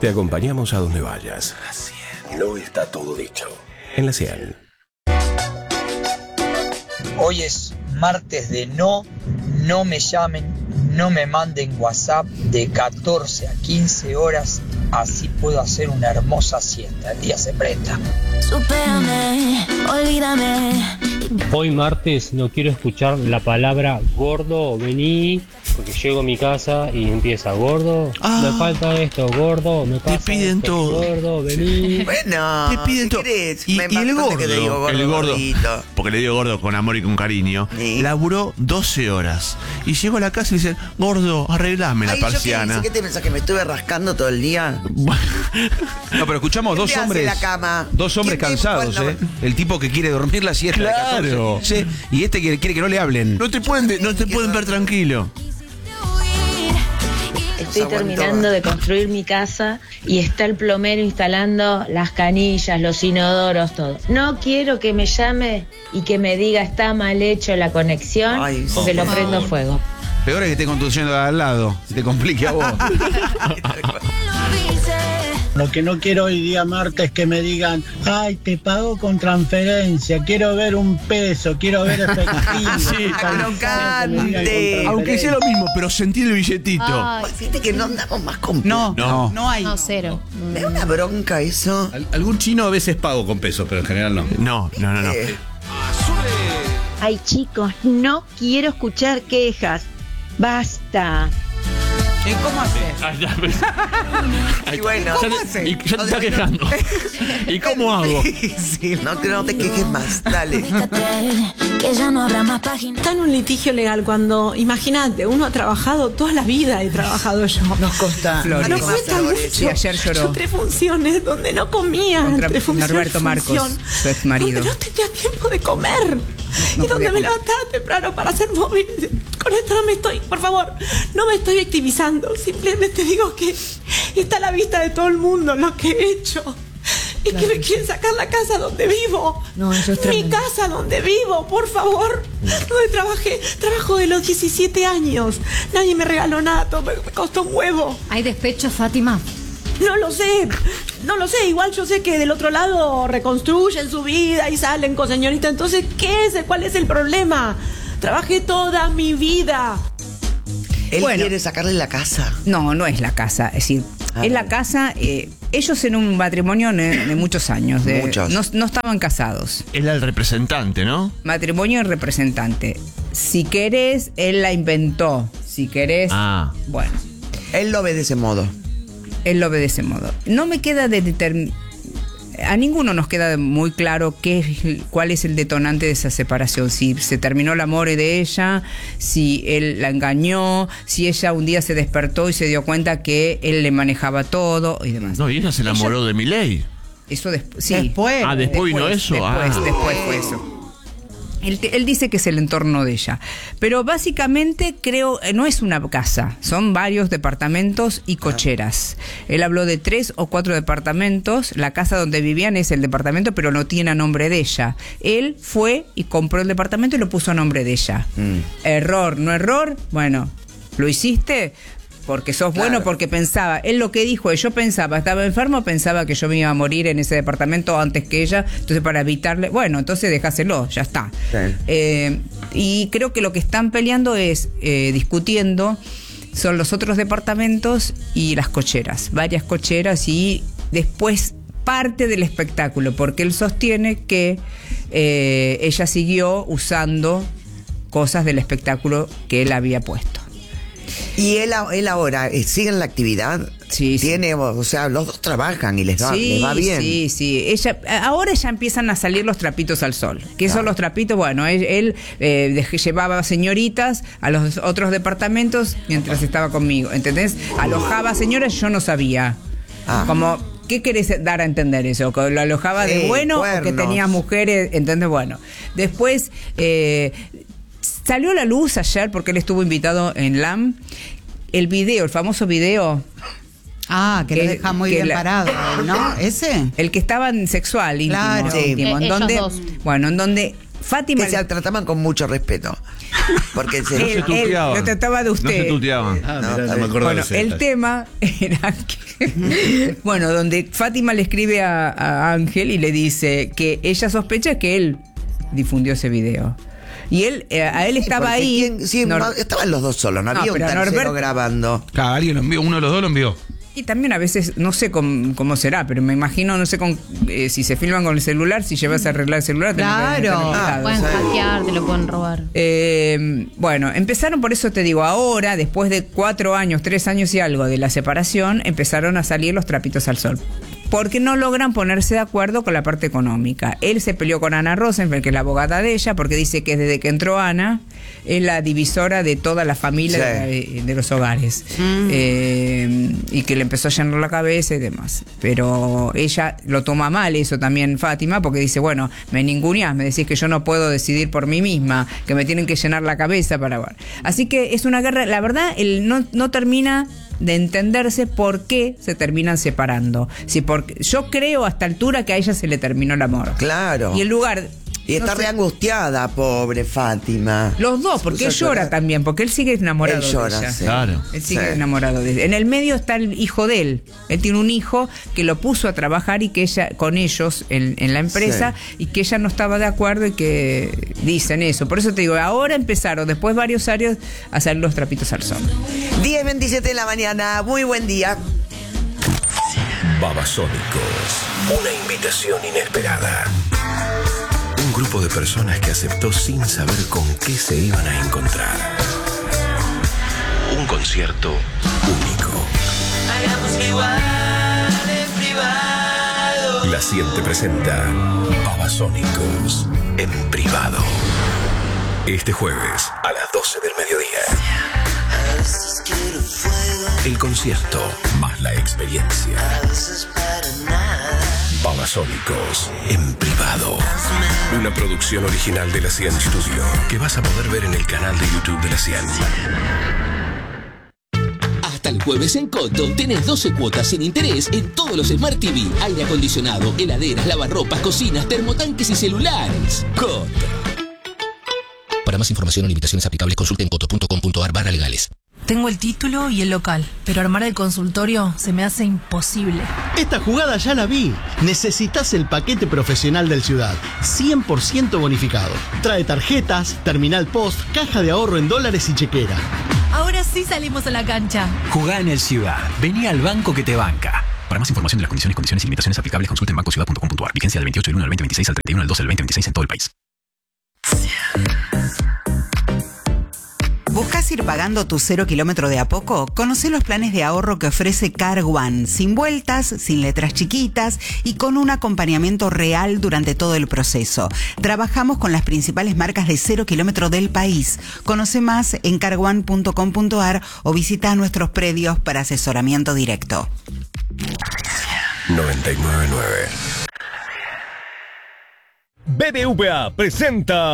Te acompañamos a donde vayas. No está todo dicho. En la 100. Hoy es martes de no me llamen, no me manden WhatsApp de 14 a 15 horas, así puedo hacer una hermosa siesta. El día se presta. Supérame, olvídame. Hoy martes no quiero escuchar la palabra gordo, vení, porque llego a mi casa y empieza gordo, me falta esto, gordo, me pasa te piden esto, todo. gordo, vení. Bueno, te piden todo. Y el gordo, que te digo gordo, el gordo, gordito. porque le digo gordo con amor y con cariño, ¿Sí? Laburó 12 horas. Y llego a la casa y dice, gordo, arreglame la persiana. ¿Qué te pensás, que me estuve rascando todo el día? No, pero escuchamos dos ¿Quién te hace hombres. la cama? Dos hombres ¿Quién te- cansados, cuándo- El tipo que quiere dormir la siesta. de Claro. 14, sí, y este que quiere que no le hablen. No te pueden ver tranquilo. Estoy terminando de construir mi casa y está el plomero instalando las canillas, los inodoros, todo. No quiero que me llame y que me diga está mal hecho la conexión, Ay, porque por lo prendo favor. fuego. Peor es que esté conduciendo al lado y te complique a vos. Lo que no quiero hoy día martes es que me digan, ay, te pago con transferencia, quiero ver un peso, quiero ver efectivo. Sí, crocante. Aunque sea lo mismo, pero sentir el billetito. Ay, Viste que no andamos más con... No hay. No, cero. Me da una bronca eso. Algún chino a veces pago con pesos, pero en general no. No. Ay, chicos, no quiero escuchar quejas. Basta. ¿Cómo haces? Y bueno, Y ya te está quejando. ¿Y cómo hago? sí, no te quejes más. Dale. Que ya no habrá más páginas. Está en un litigio legal cuando, imagínate, uno ha trabajado toda la vida, he trabajado yo. Nos cuesta. Nos cuesta mucho. Sí, ayer lloró. Yo 3 funciones donde no comía. Contra entre función Norberto y Marcos, función, su ex marido. Donde no tenía tiempo de comer. No y donde podía me comer. levantaba temprano para hacer móvil. Con esto no me estoy, por favor, no me estoy victimizando. Simplemente digo que está a la vista de todo el mundo lo que he hecho. Y que me quieren sacar la casa donde vivo. No, eso es Mi tremendo. casa donde vivo, por favor. Donde trabajo de los 17 años. Nadie me regaló nada, todo me costó un huevo. ¿Hay despecho, Fátima? No lo sé, igual yo sé que del otro lado reconstruyen su vida y salen con señorita. Entonces, ¿cuál es el problema? Trabajé toda mi vida. Él Bueno. quiere sacarle la casa. No es la casa. Es decir, es la casa. Ellos en un matrimonio de muchos años. Muchos. No estaban casados. Él era el representante, ¿no? Matrimonio y representante. Si querés, él la inventó. Si querés, bueno, Él lo ve de ese modo. él lo ve de ese modo. No me queda a ninguno nos queda muy claro cuál es el detonante de esa separación. Si se terminó el amor de ella, si él la engañó, si ella un día se despertó y se dio cuenta que él le manejaba todo y demás. No, y ella se enamoró de Milei. Eso sí. Después. Después vino eso. Después fue eso. Él dice que es el entorno de ella. Pero básicamente creo, no es una casa, son varios departamentos y cocheras. Él habló de 3 o 4 departamentos. La casa donde vivían es el departamento, pero no tiene a nombre de ella. Él fue y compró el departamento y lo puso a nombre de ella. Error, no error, bueno, lo hiciste porque sos bueno, porque pensaba, él lo que dijo, yo pensaba, estaba enfermo, pensaba que yo me iba a morir en ese departamento antes que ella, entonces para evitarle, bueno, entonces dejáselo, ya está. Sí. Y creo que lo que están peleando es, discutiendo, son los otros departamentos y las cocheras, varias cocheras, y después parte del espectáculo, porque él sostiene que ella siguió usando cosas del espectáculo que él había puesto. Y él ahora sigue en la actividad. Sí, tiene, o sea, los dos trabajan y les va bien. Sí. Ahora ya empiezan a salir los trapitos al sol. ¿Qué son los trapitos? Bueno, él llevaba señoritas a los otros departamentos mientras estaba conmigo, ¿entendés? Alojaba señoras, yo no sabía. Como, ¿qué querés dar a entender eso? ¿Que lo alojaba de bueno cuernos. o que tenía mujeres? ¿Entendés? Bueno, después salió a la luz ayer, porque él estuvo invitado en LAM, el famoso video. Que lo deja muy bien parado, ¿no? ¿Ese? El que estaba en sexual, íntimo. Claro. íntimo, en donde, ellos dos. bueno, en donde Fátima que se trataban con mucho respeto. Porque él lo trataba de usted. No se tuteaban. No me acuerdo. Bueno, el tema era que, bueno, donde Fátima le escribe a Ángel y le dice que ella sospecha que él difundió ese video. Y él, a él estaba ahí. Estaban los dos solos, no había un tercero grabando. Claro, alguien lo envió, uno de los dos lo envió. Y también a veces, no sé cómo será, pero me imagino, no sé si se filman con el celular, si llevas a arreglar el celular. Claro, pueden hackear, te lo pueden robar. Bueno, empezaron, por eso te digo, ahora, después de 4 años, 3 años y algo de la separación, empezaron a salir los trapitos al sol. Porque no logran ponerse de acuerdo con la parte económica. Él se peleó con Ana Rosenfeld, que es la abogada de ella, porque dice que desde que entró Ana es la divisora de toda la familia de los hogares. Y que le empezó a llenar la cabeza y demás. Pero ella lo toma mal eso también, Fátima, porque dice, bueno, me ninguneás, me decís que yo no puedo decidir por mí misma, que me tienen que llenar la cabeza para ver. Así que es una guerra, la verdad, él no termina de entenderse por qué se terminan separando. Yo creo a esta altura que a ella se le terminó el amor. Claro. Y el lugar... Y está re angustiada, pobre Fátima. Los dos, porque él llora también, porque él sigue enamorado de ella. Sí. Claro. Él sigue enamorado de ella. En el medio está el hijo de él. Él tiene un hijo que lo puso a trabajar y que ella, con ellos en la empresa, y que ella no estaba de acuerdo y que dicen eso. Por eso te digo, ahora empezaron, después de varios años, a salir los trapitos al sol. 10:27 de la mañana, muy buen día. Babasónicos, una invitación inesperada. Un grupo de personas que aceptó sin saber con qué se iban a encontrar. Un concierto único. Hagamos igual en privado. La Siente presenta Babasónicos en privado. Este jueves a las 12 del mediodía. El concierto más la experiencia. Babasónicos en privado. Una producción original de La Cien Studio que vas a poder ver en el canal de YouTube de La Cien. Hasta el jueves en Coto tenés 12 cuotas sin interés en todos los Smart TV, aire acondicionado, heladeras, lavarropas, cocinas, termotanques y celulares. Coto. Para más información o limitaciones aplicables consulte en coto.com.ar/legales. Tengo el título y el local, pero armar el consultorio se me hace imposible. Esta jugada ya la vi. Necesitas el paquete profesional del Ciudad, 100% bonificado. Trae tarjetas, terminal post, caja de ahorro en dólares y chequera. Ahora sí salimos a la cancha. Jugá en el Ciudad. Vení al banco que te banca. Para más información de las condiciones y limitaciones aplicables, consulte en bancociudad.com.ar. Vigencia del 28 del 1 al 2026 al 31 del 12 del 2026 en todo el país. ¿Buscas ir pagando tu 0 kilómetro de a poco? Conoce los planes de ahorro que ofrece Car One, sin vueltas, sin letras chiquitas y con un acompañamiento real durante todo el proceso. Trabajamos con las principales marcas de 0 kilómetro del país. Conoce más en carone.com.ar o visita nuestros predios para asesoramiento directo. 99.9 BBVA presenta